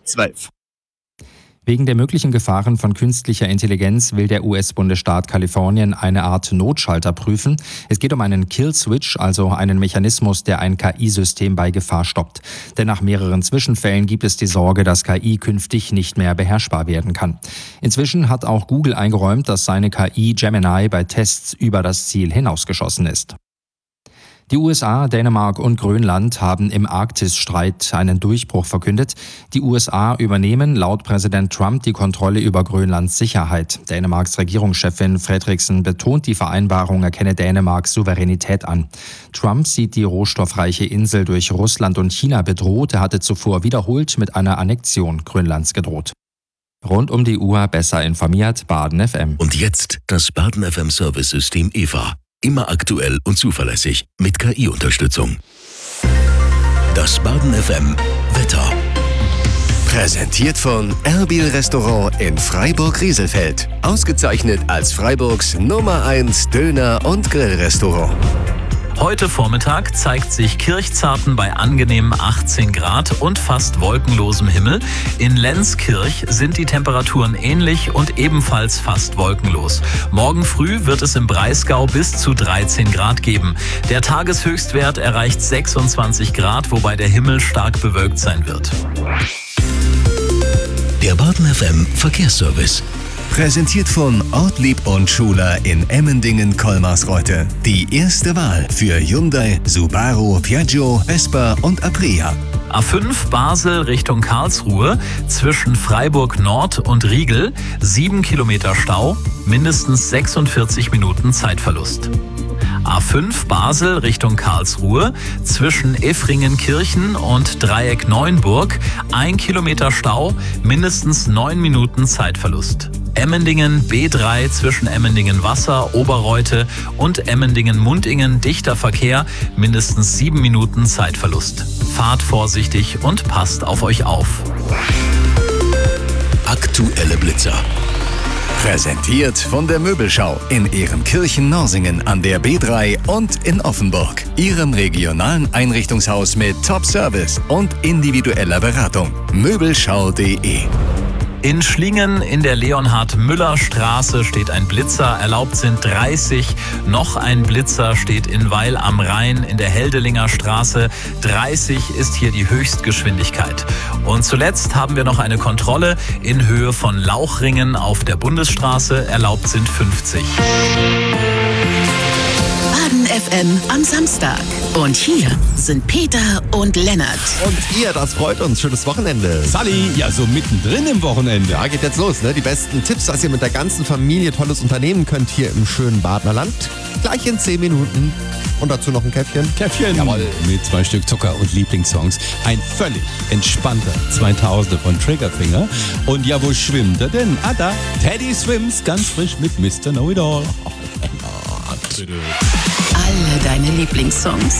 12. Wegen der möglichen Gefahren von künstlicher Intelligenz will der US-Bundesstaat Kalifornien eine Art Notschalter prüfen. Es geht um einen Kill-Switch, also einen Mechanismus, der ein KI-System bei Gefahr stoppt. Denn nach mehreren Zwischenfällen gibt es die Sorge, dass KI künftig nicht mehr beherrschbar werden kann. Inzwischen hat auch Google eingeräumt, dass seine KI Gemini bei Tests über das Ziel hinausgeschossen ist. Die USA, Dänemark und Grönland haben im Arktisstreit einen Durchbruch verkündet. Die USA übernehmen laut Präsident Trump die Kontrolle über Grönlands Sicherheit. Dänemarks Regierungschefin Frederiksen betont, die Vereinbarung erkenne Dänemarks Souveränität an. Trump sieht die rohstoffreiche Insel durch Russland und China bedroht. Er hatte zuvor wiederholt mit einer Annexion Grönlands gedroht. Rund um die Uhr besser informiert, Baden FM. Und jetzt das Baden FM Service-System EVA. Immer aktuell und zuverlässig mit KI-Unterstützung. Das Baden FM Wetter. Präsentiert von Erbil Restaurant in Freiburg-Rieselfeld. Ausgezeichnet als Freiburgs Nummer 1 Döner- und Grillrestaurant. Heute Vormittag zeigt sich Kirchzarten bei angenehmen 18 Grad und fast wolkenlosem Himmel. In Lenzkirch sind die Temperaturen ähnlich und ebenfalls fast wolkenlos. Morgen früh wird es im Breisgau bis zu 13 Grad geben. Der Tageshöchstwert erreicht 26 Grad, wobei der Himmel stark bewölkt sein wird. Der Baden FM Verkehrsservice. Präsentiert von Ortlieb und Schuler in Emmendingen-Kolmarsreuth. Die erste Wahl für Hyundai, Subaru, Piaggio, Vespa und Aprilia. A5 Basel Richtung Karlsruhe zwischen Freiburg Nord und Riegel 7 Kilometer Stau, mindestens 46 Minuten Zeitverlust. A5 Basel Richtung Karlsruhe zwischen Effringenkirchen und Dreieck Neuenburg 1 Kilometer Stau, mindestens 9 Minuten Zeitverlust. Emmendingen B3 zwischen Emmendingen-Wasser, Oberreute und Emmendingen-Mundingen dichter Verkehr, mindestens 7 Minuten Zeitverlust. Fahrt vorsichtig und passt auf euch auf. Aktuelle Blitzer. Präsentiert von der Möbelschau in Ehrenkirchen-Norsingen an der B3 und in Offenburg. Ihrem regionalen Einrichtungshaus mit Top-Service und individueller Beratung. Möbelschau.de. In Schlingen in der Leonhard-Müller-Straße steht ein Blitzer, erlaubt sind 30. Noch ein Blitzer steht in Weil am Rhein in der Heldelinger Straße. 30 ist hier die Höchstgeschwindigkeit. Und zuletzt haben wir noch eine Kontrolle in Höhe von Lauchringen auf der Bundesstraße, erlaubt sind 50. Baden FM am Samstag. Und hier sind Peter und Lennart. Und ihr, das freut uns. Schönes Wochenende. Sally, ja so mittendrin im Wochenende. Ja, geht jetzt los, ne? Die besten Tipps, was ihr mit der ganzen Familie Tolles unternehmen könnt hier im schönen Badener Land. Gleich in 10 Minuten. Und dazu noch ein Käffchen. Käffchen. Jawohl. Mit 2 Stück Zucker und Lieblingssongs. Ein völlig entspannter 2000er von Triggerfinger. Und ja, wo schwimmt er denn? Ah, da. Teddy Swims, ganz frisch mit Mr. Know-It-All. Alle deine Lieblingssongs.